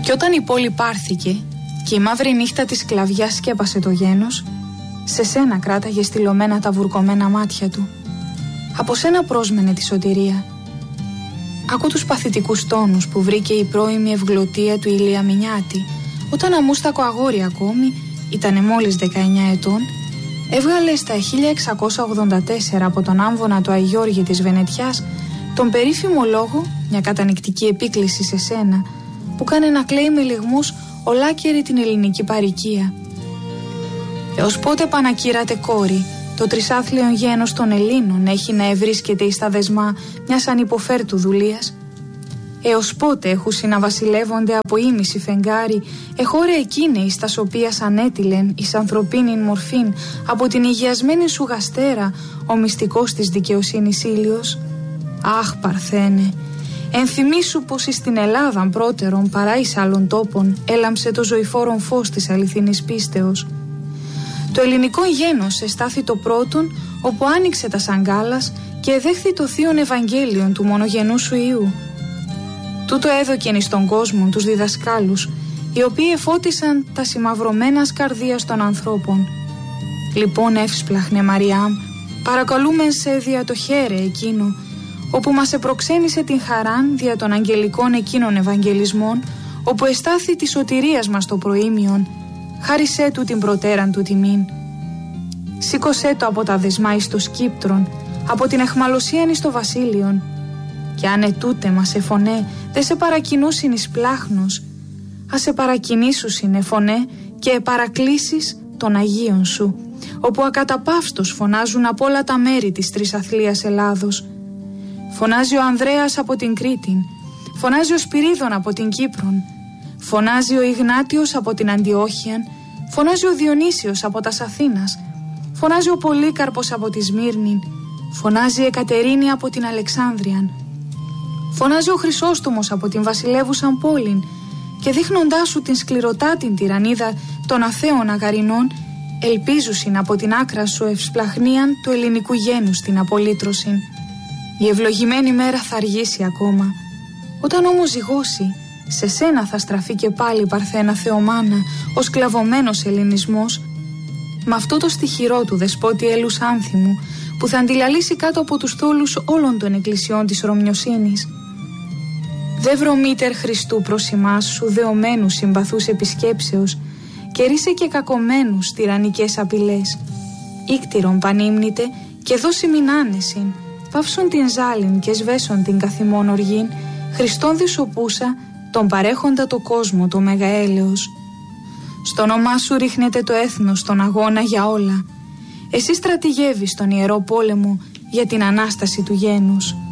Κι όταν η πόλη πάρθηκε και η μαύρη νύχτα της σκλαβιάς σκέπασε το γένος, σε σένα κράταγε στυλωμένα τα βουρκωμένα μάτια του. Από σένα πρόσμενε τη σωτηρία. Ακού τους παθητικούς τόνους που βρήκε η πρώιμη ευγλωτία του Ηλία Μινιάτη, όταν αμούστακο αγόρι ακόμη, ήτανε μόλις 19 ετών, έβγαλε στα 1684 από τον άμβονα του Αγιώργη της Βενετιάς τον περίφημο λόγο, μια κατανυκτική επίκληση σε σένα, που κάνε να κλαίει με λυγμούς ολάκερη την ελληνική παροικία. Έως πότε, Πανακύρατε κόρη, το τρισάθλιον γένος των Ελλήνων έχει να ευρίσκεται εις τα δεσμά μιας ανυποφέρτου δουλείας? Έως πότε έχουν συναβασιλεύονται από ήμιση φεγγάρι εχώρε εκείνε εις τας οποίας ανέτειλεν εις ανθρωπίνην μορφήν από την υγιασμένη σου γαστέρα ο μυστικός της δικαιοσύνης ήλιος? Αχ, Παρθένε, ενθυμίσου πως εις την Ελλάδαν πρώτερον παρά εις άλλων τόπων έλαμψε το ζωηφόρον φως της αληθινής πίστεως. Το ελληνικό γένος εστάθη το πρώτον όπου άνοιξε τα σαγκάλας και εδέχθη το θείον Ευαγγέλιον του μονογενού σου Υιού. Τούτο έδωκεν εις τον κόσμο τους διδασκάλους, οι οποίοι εφώτισαν τα σημαυρωμένας καρδίας των ανθρώπων. Λοιπόν, εύσπλαχνε Μαριάμ, παρακαλούμεν σε δια το χέρε εκείνο, όπου μας επροξένησε την χαράν δια των αγγελικών εκείνων Ευαγγελισμών, όπου εστάθη τη σωτηρίας μας το προήμιον, χάρισέ του την προτέραν του τιμήν. Σήκωσέ το από τα δεσμά εις το σκύπτρον, από την εχμαλωσίαν εις το βασίλειον. Και αν ετούτε μας εφωνέ, δε σε παρακινούσιν εις πλάχνος, ας σε παρακινήσουσιν εφωνέ και επαρακλήσεις των Αγίων σου, όπου ακαταπαύστος φωνάζουν από όλα τα μέρη της τρισαθλίας Ελλάδος. Φωνάζει ο Ανδρέας από την Κρήτην, φωνάζει ο Σπυρίδων από την Κύπρον, φωνάζει ο Ιγνάτιος από την Αντιόχειαν, φωνάζει ο Διονύσιος από τας Αθήνας, φωνάζει ο Πολύκαρπος από τη Σμύρνην, φωνάζει η Εκατερίνη από την Αλεξάνδριαν, φωνάζει ο Χρυσόστομος από την βασιλεύουσαν πόλην, και δείχνοντάς σου την σκληροτά την τυραννίδα των αθέων αγαρινών, ελπίζουσιν από την άκρα σου ευσπλαχνίαν του ελληνικού γένους την απολύτρωσιν. Η ευλογημένη μέρα θα αργήσει ακόμα. Όταν όμως ζυγώσει, σε σένα θα στραφεί και πάλι, Παρθένα Θεομάνα, ο σκλαβωμένος ελληνισμός, με αυτό το στοιχειρό του δεσπότη έλους άνθιμου, που θα αντιλαλήσει κάτω από τους θόλους όλων των εκκλησιών της Ρωμιοσύνης. Δε βρωμίτερ Χριστού προς ημάς σου δεωμένους συμπαθούς επισκέψεως, και ρίσε και κακομένους τυραννικές απειλές. Ήκτηρον πανύμνητε και δώσει μην άνεσιν, παύσον την ζάλιν και σβέσον την καθημόν οργήν, Χριστόν δισοπούσα, τον παρέχοντα το κόσμο το μεγαέλεος. Στο όνομά σου ρίχνεται το έθνος στον αγώνα για όλα. Εσύ στρατηγεύεις τον ιερό πόλεμο για την Ανάσταση του γένους.